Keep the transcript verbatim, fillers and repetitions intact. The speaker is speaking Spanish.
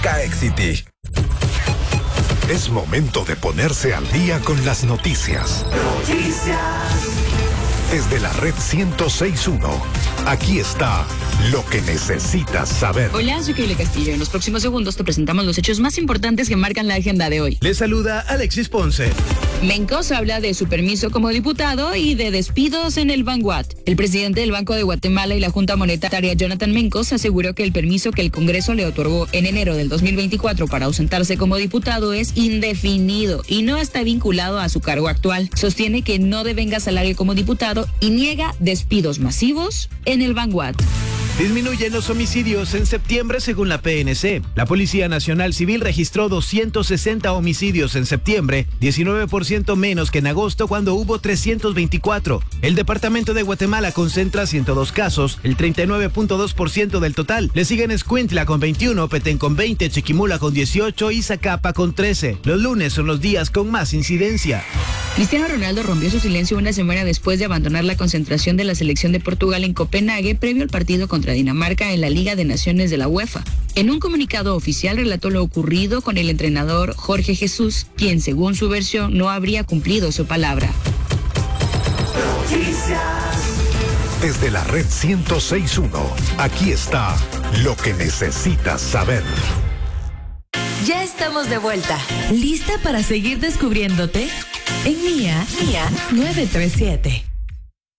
Caexity. Es momento de ponerse al día con las noticias. Noticias. Desde la red ciento seis punto uno, aquí está lo que necesitas saber. Hola, soy Keila Castillo. En los próximos segundos te presentamos los hechos más importantes que marcan la agenda de hoy. Les saluda Alexis Ponce. Mencos habla de su permiso como diputado y de despidos en el Vanguard. El presidente del Banco de Guatemala y la Junta Monetaria, Jonathan Mencos, aseguró que el permiso que el Congreso le otorgó en enero del dos mil veinticuatro para ausentarse como diputado es indefinido y no está vinculado a su cargo actual. Sostiene que no devenga salario como diputado y niega despidos masivos en el Vanguard. Disminuyen los homicidios en septiembre según la P N C. La Policía Nacional Civil registró doscientos sesenta homicidios en septiembre, diecinueve por ciento menos que en agosto cuando hubo trescientos veinticuatro. El departamento de Guatemala concentra ciento dos casos, el treinta y nueve punto dos por ciento del total. Le siguen Escuintla con veintiuno, Petén con veinte, Chiquimula con dieciocho y Zacapa con trece. Los lunes son los días con más incidencia. Cristiano Ronaldo rompió su silencio una semana después de abandonar la concentración de la selección de Portugal en Copenhague previo al partido contra Dinamarca en la Liga de Naciones de la UEFA. En un comunicado oficial relató lo ocurrido con el entrenador Jorge Jesús, quien según su versión no habría cumplido su palabra. Desde la red ciento seis punto uno, aquí está lo que necesitas saber. Ya estamos de vuelta. ¿Lista para seguir descubriéndote? En Mía, Mía nueve tres siete.